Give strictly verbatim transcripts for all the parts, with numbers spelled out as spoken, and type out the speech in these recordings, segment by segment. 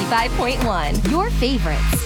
ninety-five point one, your favorites.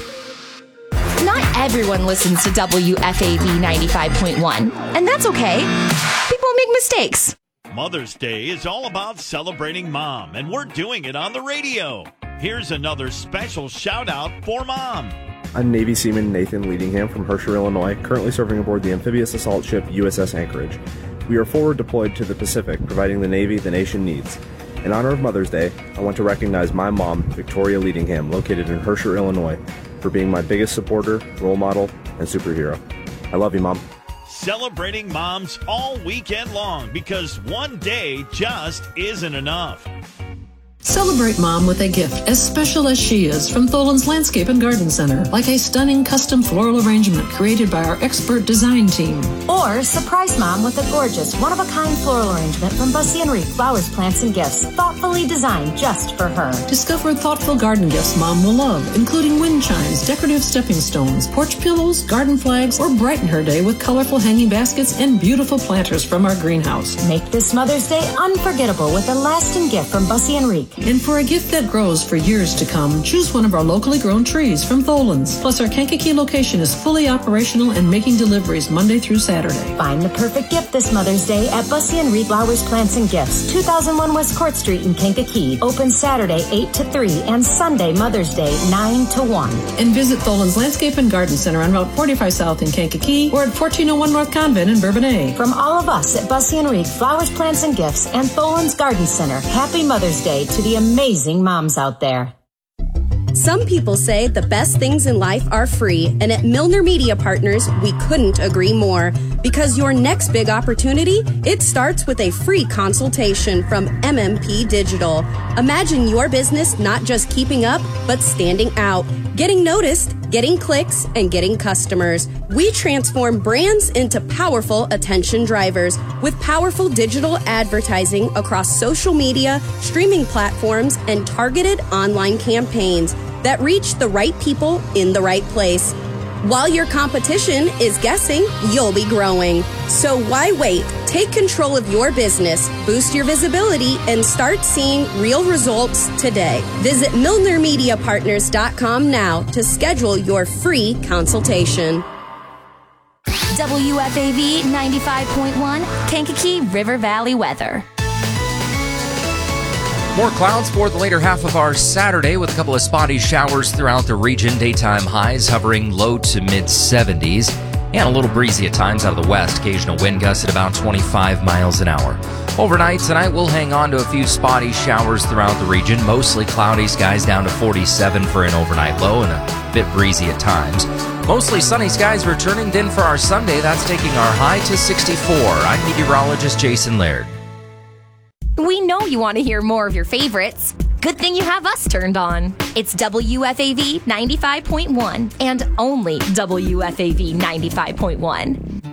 Not everyone listens to W F A V ninety-five point one, and that's okay. People make mistakes. Mother's Day is all about celebrating Mom, and we're doing it on the radio. Here's another special shout-out for Mom. I'm Navy Seaman Nathan Leadingham from Herscher, Illinois, currently serving aboard the amphibious assault ship U S S Anchorage. We are forward deployed to the Pacific, providing the Navy the nation needs. In honor of Mother's Day, I want to recognize my mom, Victoria Leadingham, located in Herscher, Illinois, for being my biggest supporter, role model, and superhero. I love you, Mom. Celebrating moms all weekend long because one day just isn't enough. Celebrate Mom with a gift as special as she is from Tholen's Landscape and Garden Center, like a stunning custom floral arrangement created by our expert design team. Or surprise Mom with a gorgeous one-of-a-kind floral arrangement from Bussy and Reek Flowers, Plants, and Gifts, thoughtfully designed just for her. Discover thoughtful garden gifts Mom will love, including wind chimes, decorative stepping stones, porch pillows, garden flags, or brighten her day with colorful hanging baskets and beautiful planters from our greenhouse. Make this Mother's Day unforgettable with a lasting gift from Bussy and Reek. And for a gift that grows for years to come, choose one of our locally grown trees from Tholen's. Plus, our Kankakee location is fully operational and making deliveries Monday through Saturday. Find the perfect gift this Mother's Day at Bussy and Reed Flowers, Plants, and Gifts, two thousand one West Court Street in Kankakee. Open Saturday eight to three and Sunday Mother's Day nine to one. And visit Tholen's Landscape and Garden Center on Route forty-five South in Kankakee or at fourteen oh one North Convent in Bourbonnais. From all of us at Bussy and Reed Flowers, Plants, and Gifts and Tholen's Garden Center, happy Mother's Day to the amazing Amazing moms out there. Some people say the best things in life are free, and at Milner Media Partners, we couldn't agree more. Because your next big opportunity, it starts with a free consultation from M M P Digital. Imagine your business not just keeping up, but standing out, getting noticed, getting clicks, and getting customers. We transform brands into powerful attention drivers with powerful digital advertising across social media, streaming platforms, and targeted online campaigns that reach the right people in the right place. While your competition is guessing, you'll be growing. So why wait? Take control of your business, boost your visibility, and start seeing real results today. Visit Milner Media Partners dot com now to schedule your free consultation. W F A V ninety-five point one, Kankakee River Valley weather. More clouds for the later half of our Saturday with a couple of spotty showers throughout the region. Daytime highs hovering low to mid seventies and a little breezy at times out of the west. Occasional wind gusts at about twenty-five miles an hour. Overnight tonight we'll hang on to a few spotty showers throughout the region. Mostly cloudy, skies down to forty-seven for an overnight low and a bit breezy at times. Mostly sunny skies returning. Then for our Sunday, that's taking our high to sixty-four. I'm meteorologist Jason Laird. We know you want to hear more of your favorites. Good thing you have us turned on. It's W F A V ninety-five point one and only W F A V ninety-five point one.